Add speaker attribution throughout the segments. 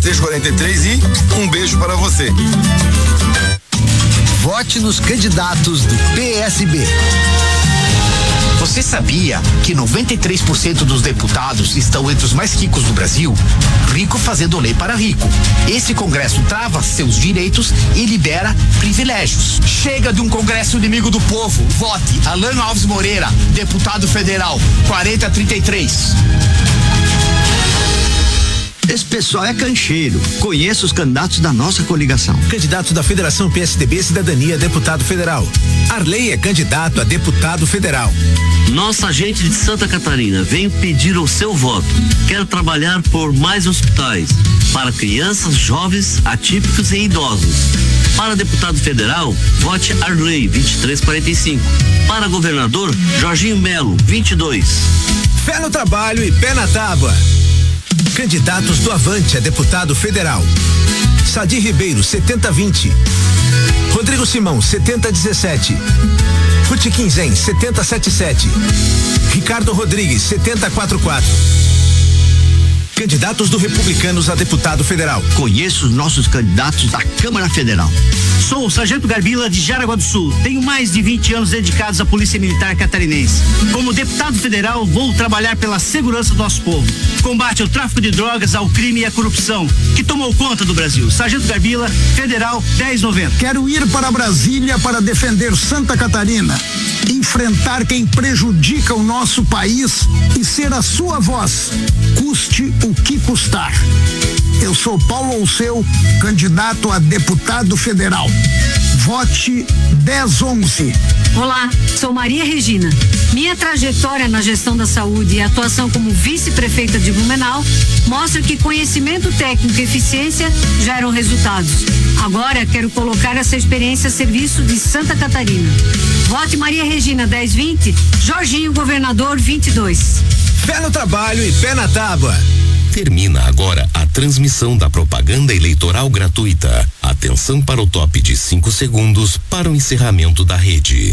Speaker 1: 2343 e um beijo para você.
Speaker 2: Vote nos candidatos do PSB.
Speaker 3: Você sabia que 93% dos deputados estão entre os mais ricos do Brasil? Rico fazendo lei para rico. Esse Congresso trava seus direitos e libera privilégios. Chega de um Congresso inimigo do povo. Vote Alan Alves Moreira, deputado federal, 4033.
Speaker 2: Esse pessoal é cancheiro. Conheço os candidatos da nossa coligação.
Speaker 4: Candidato da Federação PSDB Cidadania, deputado federal. Arley é candidato a deputado federal.
Speaker 5: Nossa gente de Santa Catarina, venho pedir o seu voto. Quero trabalhar por mais hospitais para crianças, jovens, atípicos e idosos. Para deputado federal, vote Arley, 2345. Para governador, Jorginho Melo, 22.
Speaker 4: Fé no trabalho e pé na tábua. Candidatos do Avante a deputado federal. Sadi Ribeiro, 7020. Rodrigo Simão, 7017. Ruth Quinzen, 7077. Ricardo Rodrigues, 7044. Candidatos do Republicanos a deputado federal.
Speaker 2: Conheço os nossos candidatos da Câmara Federal.
Speaker 6: Sou o Sargento Garbila de Jaraguá do Sul. Tenho mais de 20 anos dedicados à Polícia Militar Catarinense. Como deputado federal, vou trabalhar pela segurança do nosso povo. Combate ao tráfico de drogas, ao crime e à corrupção, que tomou conta do Brasil. Sargento Garbila, Federal 1090.
Speaker 7: Quero ir para Brasília para defender Santa Catarina, enfrentar quem prejudica o nosso país e ser a sua voz, custe o que custar. Eu sou Paulo Alceu, candidato a deputado federal. Vote 1011.
Speaker 8: Olá, sou Maria Regina. Minha trajetória na gestão da saúde e atuação como vice-prefeita de Blumenau mostra que conhecimento técnico e eficiência geram resultados. Agora quero colocar essa experiência a serviço de Santa Catarina. Vote Maria Regina 1020, Jorginho Governador 22.
Speaker 4: Pé no trabalho e pé na tábua.
Speaker 9: Termina agora a transmissão da propaganda eleitoral gratuita. Atenção para o top de 5 segundos para o encerramento da rede.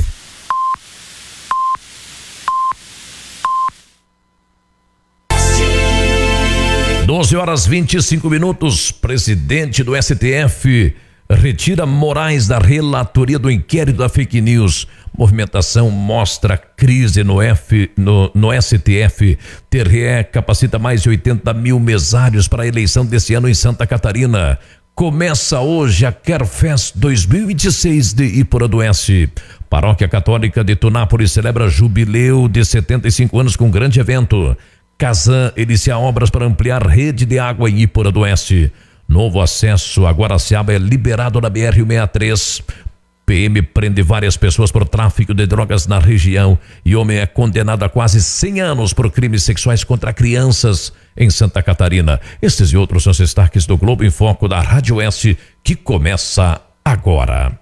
Speaker 10: Doze horas 25 minutos. Presidente do STF retira Moraes da relatoria do inquérito da fake news. Movimentação mostra crise no STF. TRE capacita mais de 80 mil mesários para a eleição desse ano em Santa Catarina. Começa hoje a Carfest 2026 de Iporanduense. Paróquia Católica de Tunápolis celebra jubileu de 75 anos com grande evento. Casan inicia obras para ampliar rede de água em Iporanduense. Novo acesso a Guaraciaba é liberado na BR-163. PM prende várias pessoas por tráfico de drogas na região e homem é condenado a quase 100 anos por crimes sexuais contra crianças em Santa Catarina. Estes e outros são os destaques do Globo em Foco da Rádio Oeste, que começa agora.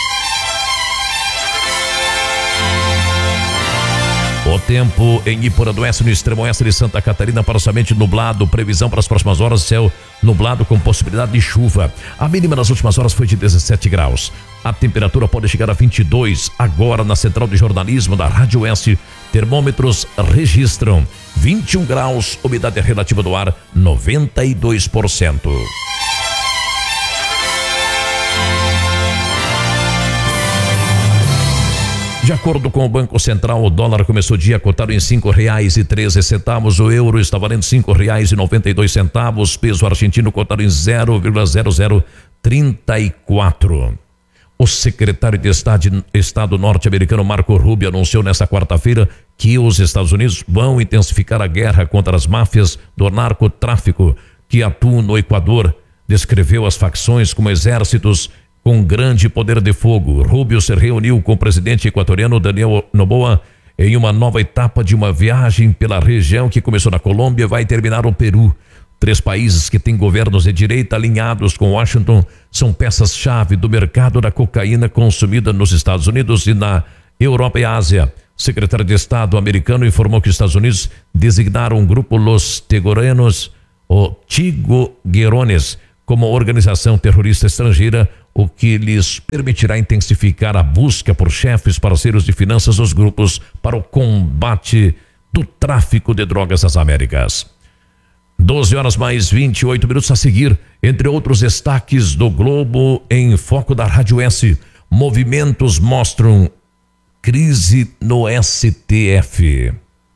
Speaker 10: O tempo em Iporanduense, no extremo oeste de Santa Catarina, parcialmente nublado. Previsão para as próximas horas, céu nublado com possibilidade de chuva. A mínima nas últimas horas foi de 17 graus. A temperatura pode chegar a 22. Agora na central de jornalismo da Rádio Oeste, termômetros registram 21 graus, umidade relativa do ar 92%. De acordo com o Banco Central, o dólar começou o dia cotado em R$5,13. O euro está valendo R$5,92. Peso argentino cotado em 0,0034. O secretário de Estado norte-americano Marco Rubio anunciou nesta quarta-feira que os Estados Unidos vão intensificar a guerra contra as máfias do narcotráfico que atuam no Equador. Descreveu as facções como exércitos com grande poder de fogo. Rubio se reuniu com o presidente equatoriano Daniel Noboa em uma nova etapa de uma viagem pela região que começou na Colômbia e vai terminar no Peru. 3 países que têm governos de direita alinhados com Washington são peças-chave do mercado da cocaína consumida nos Estados Unidos e na Europa e Ásia. O secretário de Estado americano informou que os Estados Unidos designaram um grupo Los Tiguerones, ou Tiguerones, como organização terrorista estrangeira, o que lhes permitirá intensificar a busca por chefes parceiros de finanças dos grupos para o combate do tráfico de drogas nas Américas. 12 horas mais 28 minutos a seguir. Entre outros destaques do Globo em Foco da Rádio S, movimentos mostram crise no STF.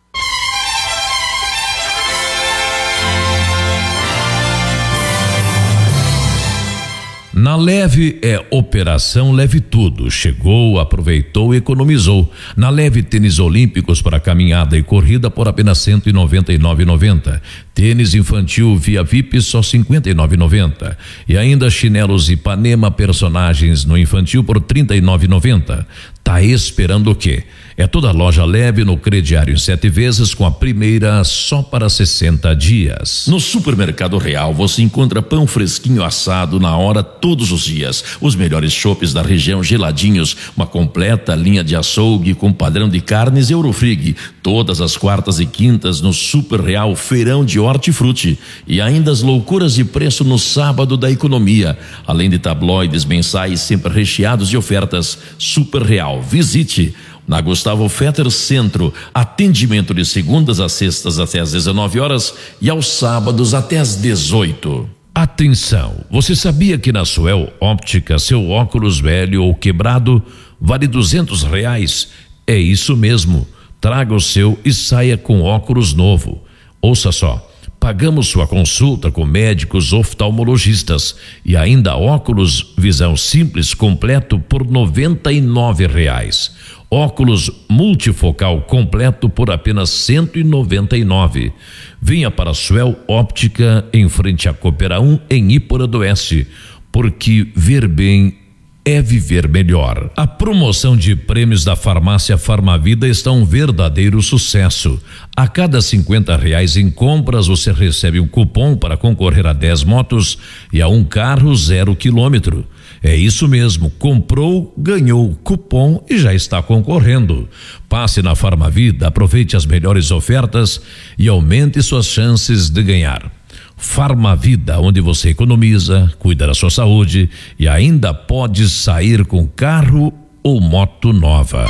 Speaker 10: Na Leve é Operação Leve Tudo. Chegou, aproveitou e economizou. Na Leve, tênis olímpicos para caminhada e corrida por apenas R$ 199,90. Tênis infantil via VIP só R$ 59,90. E ainda chinelos Ipanema personagens no infantil por R$ 39,90. Tá esperando o quê? É toda loja Leve no crediário em 7 vezes, com a primeira só para 60 dias.
Speaker 11: No Supermercado Real você encontra pão fresquinho assado na hora todos os dias. Os melhores chopes da região geladinhos, uma completa linha de açougue com padrão de carnes Eurofrig. Todas as quartas e quintas no Super Real Feirão de Hortifruti. E ainda as loucuras de preço no sábado da economia. Além de tabloides mensais sempre recheados de ofertas. Super Real, visite. Na Gustavo Fetter Centro, atendimento de segundas a sextas até às 19 horas e aos sábados até às 18.
Speaker 10: Atenção, você sabia que na Suel Óptica seu óculos velho ou quebrado vale R$200? É isso mesmo, traga o seu e saia com óculos novo. Ouça só, pagamos sua consulta com médicos oftalmologistas e ainda óculos visão simples completo por R$99. Óculos multifocal completo por apenas R$199. Venha para a Suel Óptica em frente à Coopera 1 em Ípora do Oeste, porque ver bem é viver melhor. A promoção de prêmios da farmácia Farmavida está um verdadeiro sucesso. A cada R$50 em compras você recebe um cupom para concorrer a 10 motos e a um carro 0 km. É isso mesmo, comprou, ganhou cupom e já está concorrendo. Passe na Farmavida, aproveite as melhores ofertas e aumente suas chances de ganhar. Farmavida, onde você economiza, cuida da sua saúde e ainda pode sair com carro ou moto nova.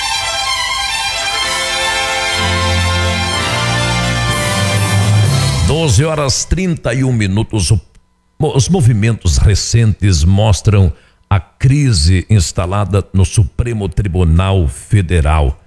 Speaker 10: Doze horas 31 minutos. Os movimentos recentes mostram a crise instalada no Supremo Tribunal Federal.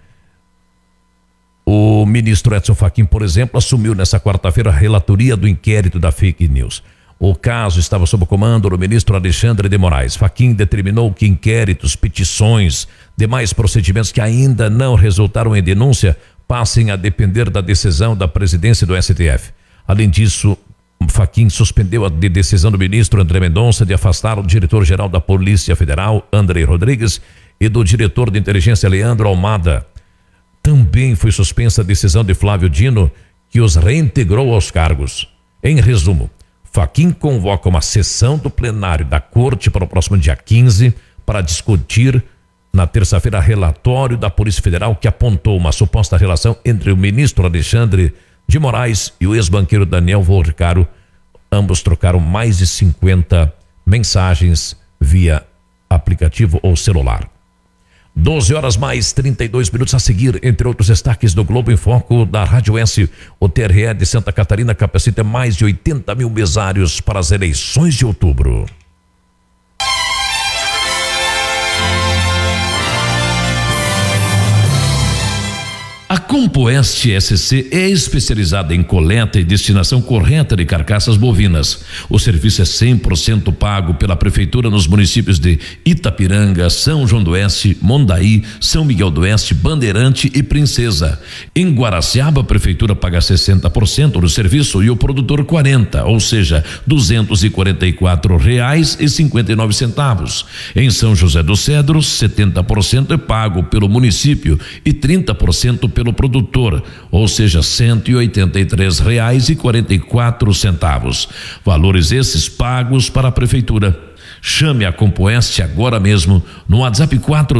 Speaker 10: O ministro Edson Fachin, por exemplo, assumiu nesta quarta-feira a relatoria do inquérito da fake news. O caso estava sob o comando do ministro Alexandre de Moraes. Fachin determinou que inquéritos, petições, demais procedimentos que ainda não resultaram em denúncia passem a depender da decisão da presidência do STF. Além disso, Fachin suspendeu a decisão do ministro André Mendonça de afastar o diretor-geral da Polícia Federal, Andrei Rodrigues, e do diretor de inteligência, Leandro Almada. Também foi suspensa a decisão de Flávio Dino, que os reintegrou aos cargos. Em resumo, Fachin convoca uma sessão do plenário da Corte para o próximo dia 15 para discutir na terça-feira relatório da Polícia Federal que apontou uma suposta relação entre o ministro Alexandre de Moraes e o ex-banqueiro Daniel Volcaro. Ambos trocaram mais de 50 mensagens via aplicativo ou celular. 12 horas mais 32 minutos a seguir, entre outros destaques do Globo em Foco da Rádio S. O TRE de Santa Catarina capacita mais de 80 mil mesários para as eleições de outubro. A Compoeste SC é especializada em coleta e destinação correta de carcaças bovinas. O serviço é 100% pago pela Prefeitura nos municípios de Itapiranga, São João do Oeste, Mondaí, São Miguel do Oeste, Bandeirante e Princesa. Em Guaraciaba, a Prefeitura paga 60% do serviço e o produtor 40%, ou seja, R$244,59. Em São José dos Cedros, 70% é pago pelo município e 30% pelo produtor, ou seja, R$183,44. Valores esses pagos para a Prefeitura. Chame a Compoeste agora mesmo no WhatsApp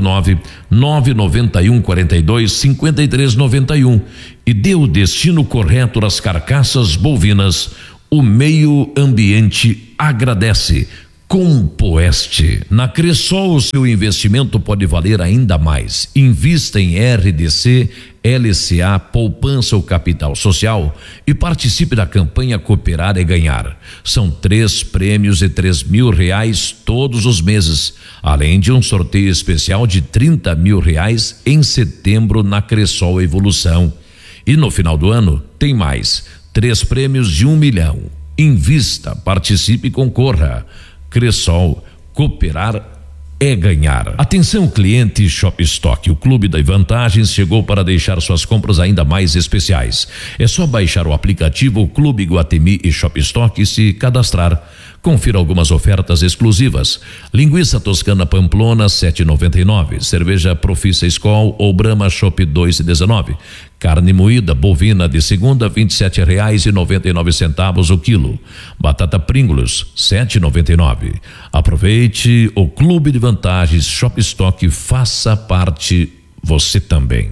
Speaker 10: 49-991-42-5391 e dê o destino correto das carcaças bovinas. O meio ambiente agradece. Compoeste. Na Cressol, o seu investimento pode valer ainda mais. Invista em RDC, LCA, poupança ou capital social e participe da campanha Cooperar é Ganhar. São 3 prêmios de R$3 mil todos os meses, além de um sorteio especial de R$30 mil em setembro na Cressol Evolução. E no final do ano tem mais 3 prêmios de R$1 milhão. Invista, participe e concorra. Cressol, cooperar é ganhar. Atenção, cliente Shop Stock, o Clube das Vantagens chegou para deixar suas compras ainda mais especiais. É só baixar o aplicativo Clube Iguatemi e Shop Stock e se cadastrar. Confira algumas ofertas exclusivas. Linguiça toscana Pamplona 7,99. Cerveja Profissa Skol ou Brahma Chopp 2,19. Carne moída bovina de segunda R$27,99 o quilo. Batata Pringles 7,99. Aproveite o Clube de Vantagens Shop Stock, faça parte você também.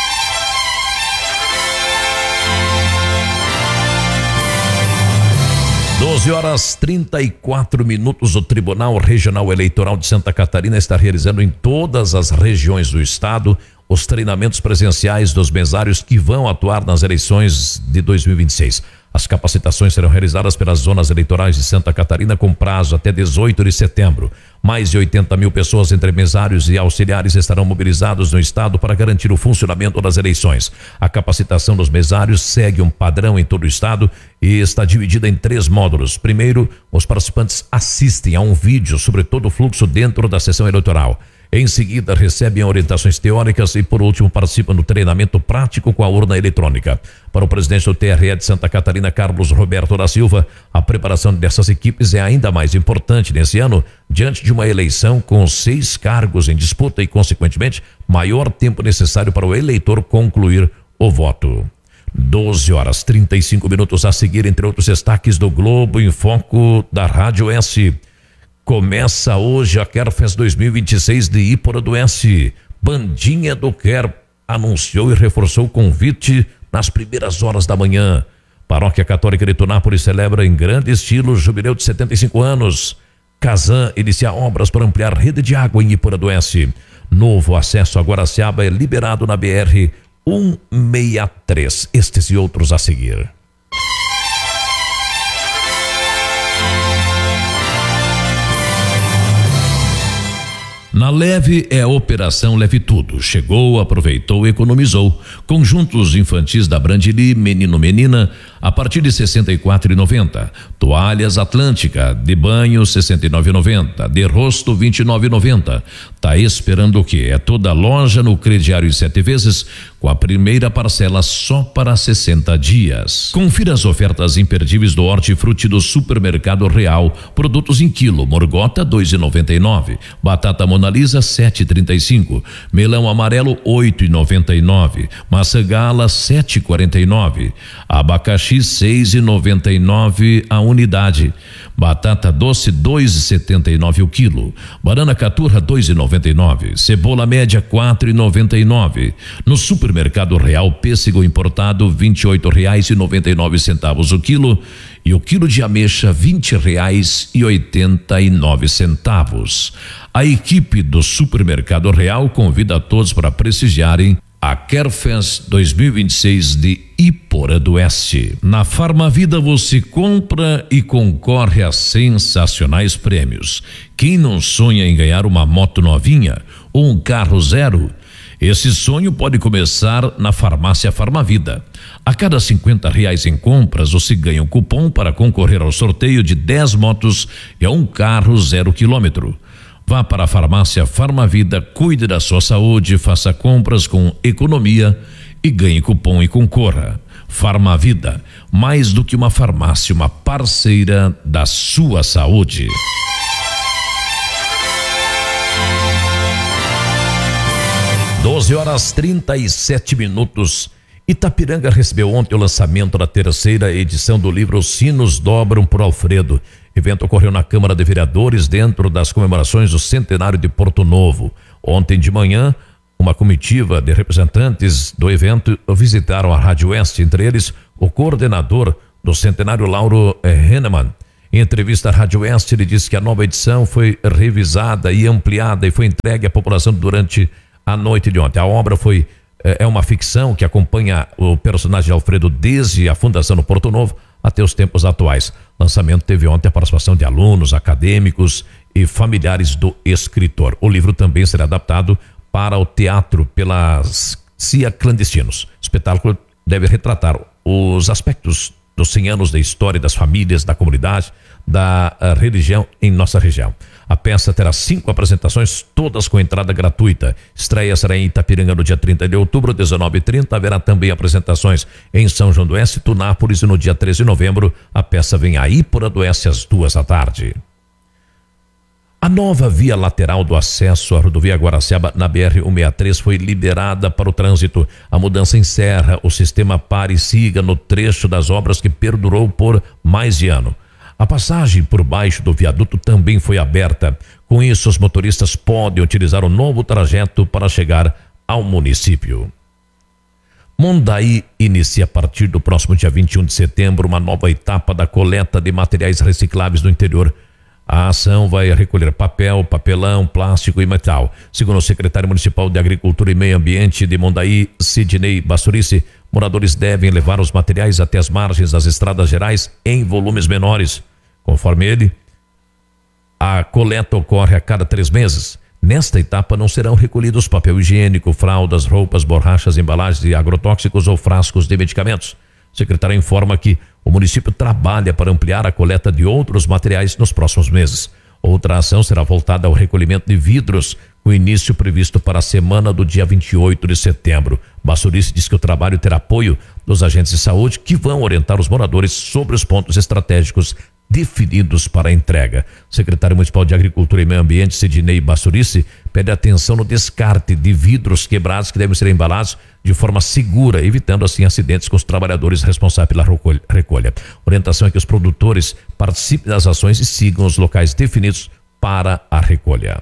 Speaker 10: 12h34. O Tribunal Regional Eleitoral de Santa Catarina está realizando em todas as regiões do estado os treinamentos presenciais dos mesários que vão atuar nas eleições de 2026. As capacitações serão realizadas pelas zonas eleitorais de Santa Catarina com prazo até 18 de setembro. Mais de 80 mil pessoas entre mesários e auxiliares estarão mobilizados no estado para garantir o funcionamento das eleições. A capacitação dos mesários segue um padrão em todo o estado e está dividida em 3 módulos. Primeiro, os participantes assistem a um vídeo sobre todo o fluxo dentro da sessão eleitoral. Em seguida, recebem orientações teóricas e, por último, participam do treinamento prático com a urna eletrônica. Para o presidente do TRE de Santa Catarina, Carlos Roberto da Silva, a preparação dessas equipes é ainda mais importante nesse ano, diante de uma eleição com 6 cargos em disputa e, consequentemente, maior tempo necessário para o eleitor concluir o voto. 12h35 a seguir, entre outros destaques do Globo em Foco da Rádio S. Começa hoje a Querfest 2026 de Ípora do S. Bandinha do Quer anunciou e reforçou o convite nas primeiras horas da manhã. Paróquia Católica de Tunápolis celebra em grande estilo o jubileu de 75 anos. Casan inicia obras para ampliar rede de água em Ípora do S. Novo acesso a Guaraciaba é liberado na BR 163. Estes e outros a seguir. Na Leve é a Operação Leve Tudo. Chegou, aproveitou, economizou. Conjuntos infantis da Brandili, menino, menina, a partir de R$ 64,90. Toalhas Atlântica, de banho R$ 69,90. De rosto R$ 29,90. Tá esperando o quê? É toda loja no crediário em 7 vezes, com a primeira parcela só para 60 dias. Confira as ofertas imperdíveis do Hortifruti do Supermercado Real. Produtos em quilo: morgota R$ 2,99. Batata Mona Lisa 7,35, melão amarelo 8,99, maçã gala 7,49, abacaxi 6,99 a unidade, batata doce 2,79 o quilo, banana caturra 2,99, cebola média 4,99. No Supermercado Real, pêssego importado R$ 28,99 o quilo e o quilo de ameixa R$ 20,89. A equipe do Supermercado Real convida a todos para prestigiarem a Querfest 2026 de Ípora do Oeste. Na Farmavida você compra e concorre a sensacionais prêmios. Quem não sonha em ganhar uma moto novinha ou um carro zero? Esse sonho pode começar na Farmácia Farmavida. A cada R$50 em compras, você ganha um cupom para concorrer ao sorteio de 10 motos e a um carro 0 km. Vá para a Farmácia Farmavida, cuide da sua saúde, faça compras com economia e ganhe cupom e concorra. Farmavida, mais do que uma farmácia, uma parceira da sua saúde. 12h37. Itapiranga recebeu ontem o lançamento da 3ª edição do livro Os Sinos Dobram por Alfredo. O evento ocorreu na Câmara de Vereadores dentro das comemorações do centenário de Porto Novo. Ontem de manhã, uma comitiva de representantes do evento visitaram a Rádio Oeste, entre eles o coordenador do centenário, Lauro Hennemann. Em entrevista à Rádio Oeste, ele disse que a nova edição foi revisada e ampliada e foi entregue à população durante a noite de ontem. A obra é uma ficção que acompanha o personagem de Alfredo desde a fundação do Porto Novo até os tempos atuais. O lançamento teve ontem a participação de alunos, acadêmicos e familiares do escritor. O livro também será adaptado para o teatro pelas CIA Clandestinos. O espetáculo deve retratar os aspectos dos 100 anos da história das famílias, da comunidade, da religião em nossa região. A peça terá 5 apresentações, todas com entrada gratuita. Estreia será em Itapiranga no dia 30 de outubro, 19h30. Haverá também apresentações em São João do Oeste, Tunápolis, e no dia 13 de novembro a peça vem a Ípora do Oeste às 14h. A nova via lateral do acesso à rodovia Guaraciaba na BR-163 foi liberada para o trânsito. A mudança encerra o sistema pare e siga no trecho das obras que perdurou por mais de ano. A passagem por baixo do viaduto também foi aberta. Com isso, os motoristas podem utilizar o novo trajeto para chegar ao município. Mondaí inicia a partir do próximo dia 21 de setembro uma nova etapa da coleta de materiais recicláveis no interior. A ação vai recolher papel, papelão, plástico e metal. Segundo o secretário municipal de Agricultura e Meio Ambiente de Mondaí, Sidney Basturice, moradores devem levar os materiais até as margens das estradas gerais em volumes menores. Conforme ele, a coleta ocorre a cada 3 meses. Nesta etapa não serão recolhidos papel higiênico, fraldas, roupas, borrachas, embalagens de agrotóxicos ou frascos de medicamentos. O secretário informa que o município trabalha para ampliar a coleta de outros materiais nos próximos meses. Outra ação será voltada ao recolhimento de vidros, com início previsto para a semana do dia 28 de setembro. Basturice diz que o trabalho terá apoio dos agentes de saúde, que vão orientar os moradores sobre os pontos estratégicos definidos para a entrega. O secretário municipal de Agricultura e Meio Ambiente, Sidney Basturice, pede atenção no descarte de vidros quebrados que devem ser embalados de forma segura, evitando assim acidentes com os trabalhadores responsáveis pela recolha. A orientação é que os produtores participem das ações e sigam os locais definidos para a recolha.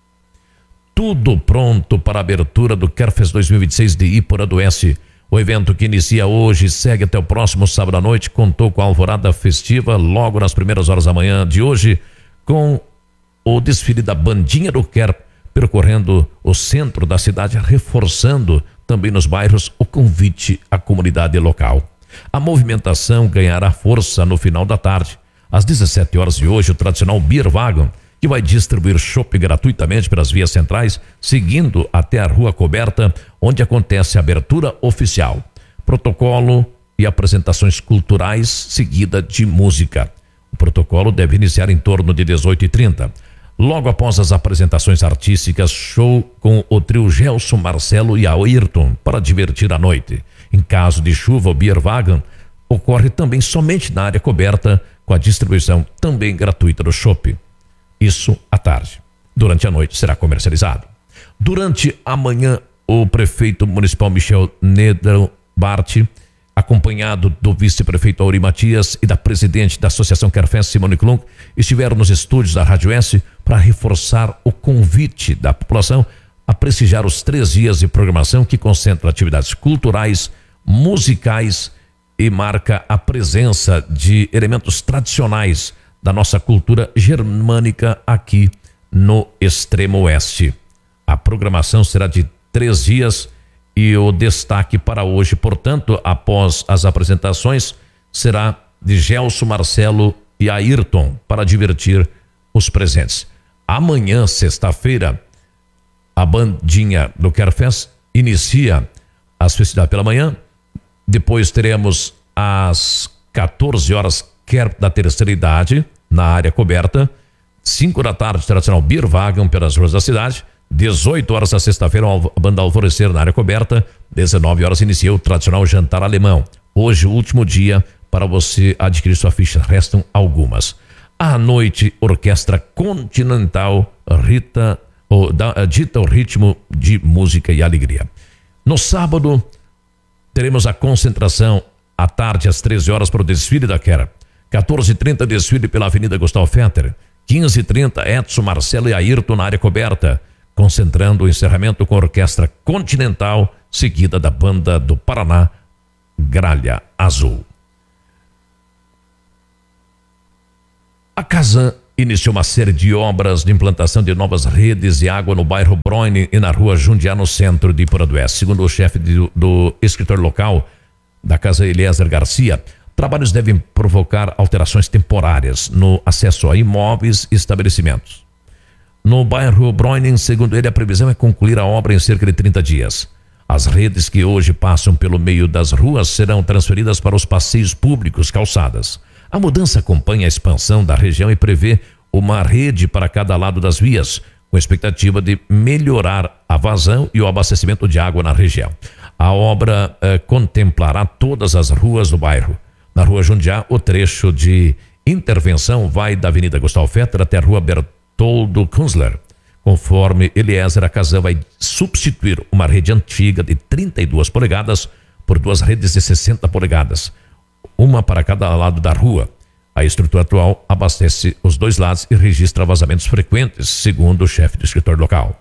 Speaker 10: Tudo pronto para a abertura do Querfest 2026 de Ípora do Oeste. O evento, que inicia hoje e segue até o próximo sábado à noite, contou com a alvorada festiva logo nas primeiras horas da manhã de hoje, com o desfile da Bandinha do Quer, percorrendo o centro da cidade, reforçando também nos bairros o convite à comunidade local. A movimentação ganhará força no final da tarde. Às 17 horas de hoje, o tradicional Beer Wagon, que vai distribuir chopp gratuitamente pelas vias centrais, seguindo até a Rua Coberta, onde acontece a abertura oficial. Protocolo e apresentações culturais, seguida de música. O protocolo deve iniciar em torno de 18h30. Logo após as apresentações artísticas, show com o trio Gelson, Marcelo e Ayrton para divertir a noite. Em caso de chuva, o Beer Wagon ocorre também somente na área coberta, com a distribuição também gratuita do chopp. Isso à tarde. Durante a noite será comercializado. Durante a manhã, o prefeito municipal Michel Nedelbart, acompanhado do vice-prefeito Auri Matias e da presidente da Associação Querfest, Simone Klunk, estiveram nos estúdios da Rádio S para reforçar o convite da população a prestigiar os 3 dias de programação, que concentram atividades culturais, musicais e marca a presença de elementos tradicionais da nossa cultura germânica aqui no extremo oeste. A programação será de 3 dias e o destaque para hoje, portanto, após as apresentações, será de Gelson, Marcelo e Ayrton, para divertir os presentes. Amanhã, sexta-feira, a Bandinha do Querfest inicia as festividades pela manhã. Depois teremos às 14 horas Quer da terceira idade, na área coberta. 5 da tarde, tradicional Beer Wagon pelas ruas da cidade. 18 horas da sexta-feira, a banda Alvorecer na área coberta. 19 horas inicia o tradicional jantar alemão. Hoje, o último dia para você adquirir sua ficha, restam algumas. À noite, Orquestra Continental dita o ritmo de música e alegria. No sábado, teremos a concentração à tarde, às 13 horas, para o desfile da Quera. 14h30, desfile pela Avenida Gustavo Fetter. 15h30, Edson, Marcelo e Ayrton na área coberta, concentrando o encerramento com a Orquestra Continental, seguida da Banda do Paraná, Gralha Azul. A Casan iniciou uma série de obras de implantação de novas redes de água no bairro Broine e na rua Jundiá, no centro de Iporanduense. Segundo o chefe do escritor local da Casa, Eliezer Garcia, trabalhos devem provocar alterações temporárias no acesso a imóveis e estabelecimentos. No bairro Broine, segundo ele, a previsão é concluir a obra em cerca de 30 dias. As redes que hoje passam pelo meio das ruas serão transferidas para os passeios públicos, calçadas. A mudança acompanha a expansão da região e prevê uma rede para cada lado das vias, com a expectativa de melhorar a vazão e o abastecimento de água na região. A obra contemplará todas as ruas do bairro. Na rua Jundiá, o trecho de intervenção vai da Avenida Gustavo Fetter até a rua Bertoldo Kunzler. Conforme Eliezer, a Casan vai substituir uma rede antiga de 32 polegadas por 2 redes de 60 polegadas, uma para cada lado da rua. A estrutura atual abastece os 2 lados e registra vazamentos frequentes, segundo o chefe do escritor local.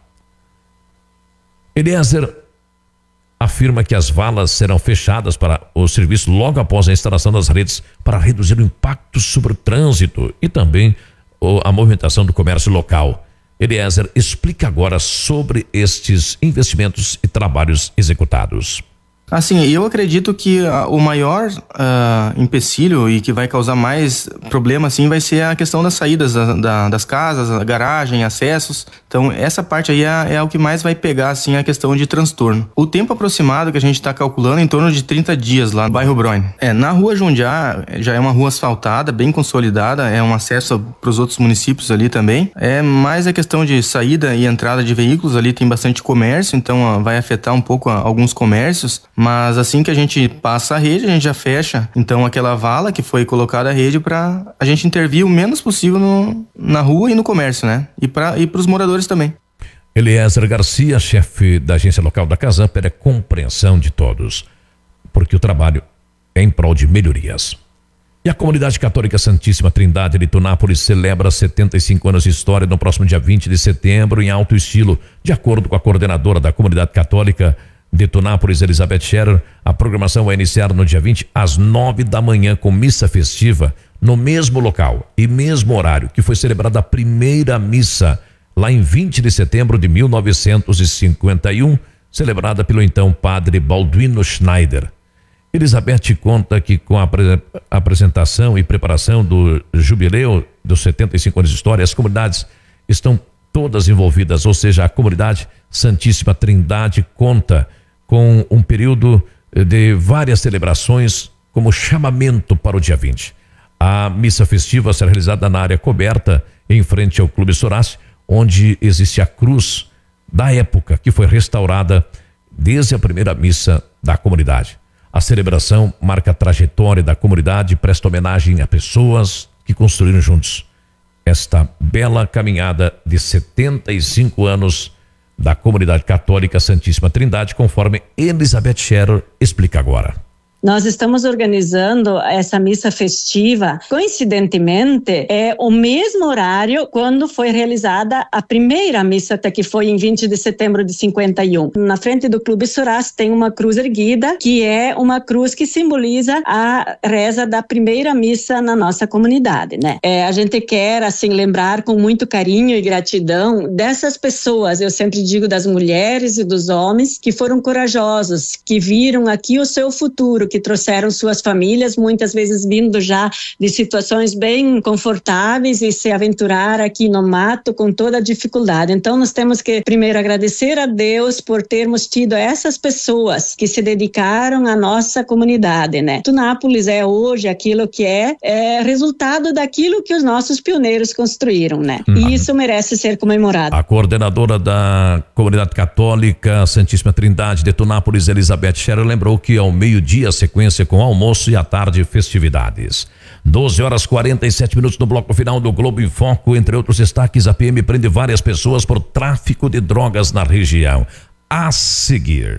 Speaker 10: Eliezer afirma que as valas serão fechadas para o serviço logo após a instalação das redes para reduzir o impacto sobre o trânsito e também a movimentação do comércio local. Eliezer explica agora sobre estes investimentos e trabalhos executados.
Speaker 12: Assim, eu acredito que o maior empecilho e que vai causar mais problema, assim, vai ser a questão das saídas das casas, a garagem, acessos. Então, essa parte aí é o que mais vai pegar, assim, a questão de transtorno. O tempo aproximado que a gente está calculando é em torno de 30 dias lá no bairro Broine. Na rua Jundiá, já é uma rua asfaltada, bem consolidada, é um acesso para os outros municípios ali também. É mais a questão de saída e entrada de veículos, ali tem bastante comércio, então vai afetar um pouco alguns comércios. Mas assim que a gente passa a rede, a gente já fecha, então, aquela vala que foi colocada a rede para a gente intervir o menos possível na rua e no comércio, né? E para os moradores também.
Speaker 10: Eliezer Garcia, chefe da agência local da Casan, pede a compreensão de todos, porque o trabalho é em prol de melhorias. E a comunidade católica Santíssima Trindade de Tunápolis celebra 75 anos de história no próximo dia 20 de setembro em alto estilo. De acordo com a coordenadora da comunidade católica de Tunápolis, Elizabeth Scherer, a programação vai iniciar no dia 20 às 9 da manhã com missa festiva no mesmo local e mesmo horário que foi celebrada a primeira missa lá em 20 de setembro de 1951, celebrada pelo então padre Balduino Schneider. Elizabeth conta que com a apresentação e preparação do jubileu dos 75 anos de história, as comunidades estão todas envolvidas, ou seja, a comunidade Santíssima Trindade conta com um período de várias celebrações como chamamento para o dia 20. A missa festiva será realizada na área coberta em frente ao Clube Sorace, onde existe a cruz da época que foi restaurada desde a primeira missa da comunidade. A celebração marca a trajetória da comunidade e presta homenagem a pessoas que construíram juntos esta bela caminhada de 75 anos da comunidade católica Santíssima Trindade, conforme Elizabeth Scherer explica agora.
Speaker 13: Nós estamos organizando essa missa festiva, coincidentemente, é o mesmo horário quando foi realizada a primeira missa, até que foi em 20 de setembro de 51. Na frente do Clube Sorace tem uma cruz erguida, que é uma cruz que simboliza a reza da primeira missa na nossa comunidade, né? A gente quer, assim, lembrar com muito carinho e gratidão dessas pessoas, eu sempre digo das mulheres e dos homens, que foram corajosos, que viram aqui o seu futuro, que trouxeram suas famílias, muitas vezes vindo já de situações bem confortáveis e se aventurar aqui no mato com toda a dificuldade. Então nós temos que primeiro agradecer a Deus por termos tido essas pessoas que se dedicaram à nossa comunidade, né? Tunápolis é hoje aquilo que é resultado daquilo que os nossos pioneiros construíram, né? E isso merece ser comemorado.
Speaker 10: A coordenadora da comunidade católica Santíssima Trindade de Tunápolis, Elizabeth Scherer, lembrou que ao meio-dia sequência com almoço e à tarde festividades. 12h47 no bloco final do Globo em Foco. Entre outros destaques, a PM prende várias pessoas por tráfico de drogas na região. A seguir.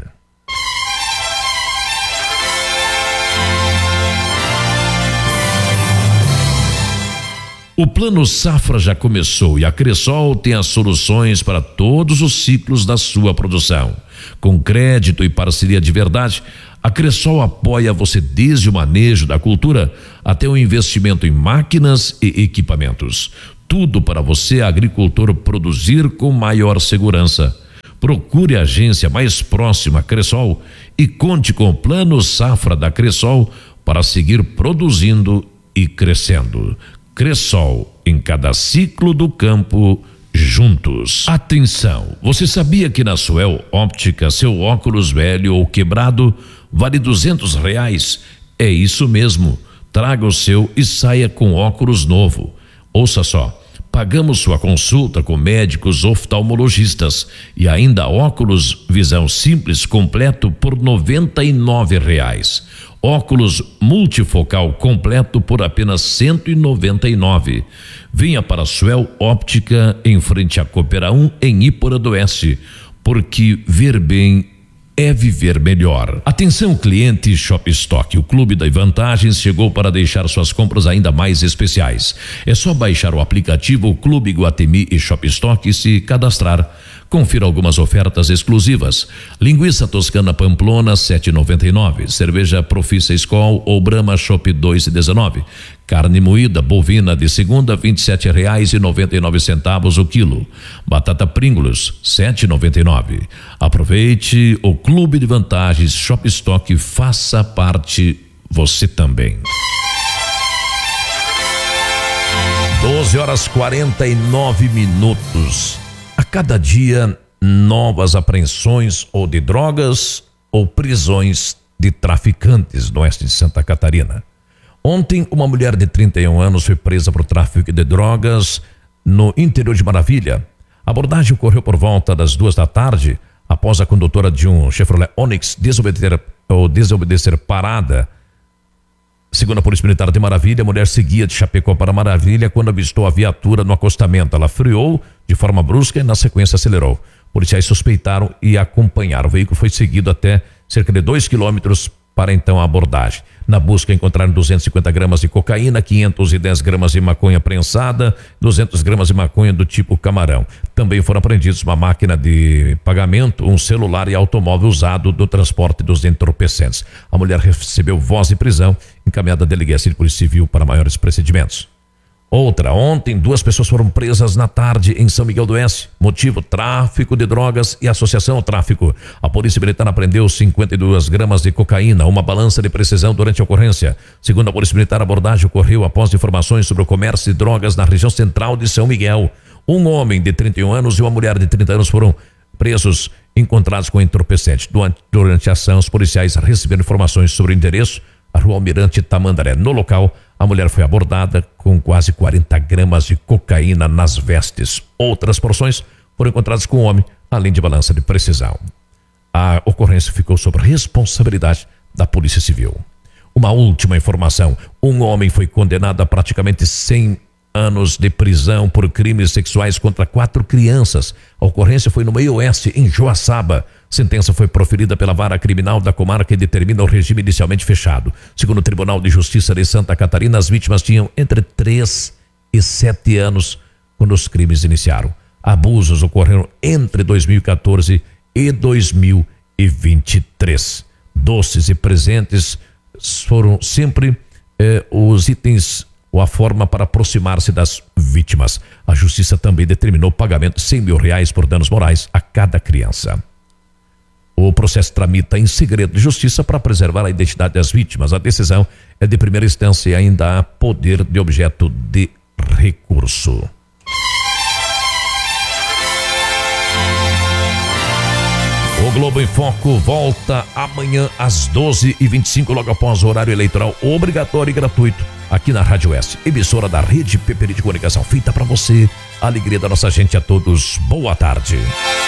Speaker 10: O Plano Safra já começou e a Cressol tem as soluções para todos os ciclos da sua produção. Com crédito e parceria de verdade, a Cressol apoia você desde o manejo da cultura até o investimento em máquinas e equipamentos. Tudo para você, agricultor, produzir com maior segurança. Procure a agência mais próxima à Cressol e conte com o Plano Safra da Cressol para seguir produzindo e crescendo. Cressol, em cada ciclo do campo, juntos. Atenção, você sabia que na Suel Óptica seu óculos velho ou quebrado vale R$200? É isso mesmo, traga o seu e saia com óculos novo. Ouça só, pagamos sua consulta com médicos oftalmologistas e ainda óculos visão simples completo por R$99. Óculos multifocal completo por apenas R$199. Venha para a Suel Óptica em frente à Coopera 1 em Iporã do Oeste, porque ver bem é viver melhor. Atenção, cliente Shop Stock, o Clube das Vantagens chegou para deixar suas compras ainda mais especiais. É só baixar o aplicativo Clube Iguatemi e Shop Stock e se cadastrar. Confira algumas ofertas exclusivas. Linguiça toscana Pamplona R$7,99. Cerveja Profissa Skol ou Brahma Chopp R$2,19. Carne moída bovina de segunda R$27,99 o quilo. Batata Pringles R$7,99. Aproveite o Clube de Vantagens Shop Stock, faça parte você também. 12h49. A cada dia, novas apreensões ou de drogas ou prisões de traficantes no oeste de Santa Catarina. Ontem, uma mulher de 31 anos foi presa por tráfico de drogas no interior de Maravilha. A abordagem ocorreu por volta das 14h, após a condutora de um Chevrolet Onix desobedecer parada. Segundo a Polícia Militar de Maravilha, a mulher seguia de Chapecó para Maravilha quando avistou a viatura no acostamento. Ela freou de forma brusca e na sequência acelerou. Policiais suspeitaram e acompanharam. O veículo foi seguido até cerca de 2 quilômetros para então a abordagem. Na busca encontraram 250 gramas de cocaína, 510 gramas de maconha prensada, 200 gramas de maconha do tipo camarão. Também foram apreendidos uma máquina de pagamento, um celular e automóvel usado do transporte dos entorpecentes. A mulher recebeu voz de prisão, encaminhada à Delegacia de Polícia Civil para maiores procedimentos. Ontem, 2 pessoas foram presas na tarde em São Miguel do Oeste. Motivo: tráfico de drogas e associação ao tráfico. A Polícia Militar apreendeu 52 gramas de cocaína, uma balança de precisão durante a ocorrência. Segundo a Polícia Militar, a abordagem ocorreu após informações sobre o comércio de drogas na região central de São Miguel. Um homem de 31 anos e uma mulher de 30 anos foram presos, encontrados com entorpecente. Durante a ação, os policiais receberam informações sobre o endereço, a Rua Almirante Tamandaré. No local, a mulher foi abordada com quase 40 gramas de cocaína nas vestes. Outras porções foram encontradas com o homem, além de balança de precisão. A ocorrência ficou sob responsabilidade da Polícia Civil. Uma última informação: um homem foi condenado a praticamente 100 anos de prisão por crimes sexuais contra 4 crianças. A ocorrência foi no Meio Oeste, em Joaçaba. Sentença foi proferida pela Vara Criminal da comarca e determina o regime inicialmente fechado. Segundo o Tribunal de Justiça de Santa Catarina, as vítimas tinham entre 3 e 7 anos quando os crimes iniciaram. Abusos ocorreram entre 2014 e 2023. Doces e presentes foram sempre os itens ou a forma para aproximar-se das vítimas. A Justiça também determinou o pagamento de R$100 mil por danos morais a cada criança. O processo tramita em segredo de justiça para preservar a identidade das vítimas. A decisão é de primeira instância e ainda há poder de objeto de recurso. O Globo em Foco volta amanhã às 12h25, logo após o horário eleitoral obrigatório e gratuito, aqui na Rádio Oeste, emissora da Rede Peperi de Comunicação, feita para você. A alegria da nossa gente. A todos, boa tarde.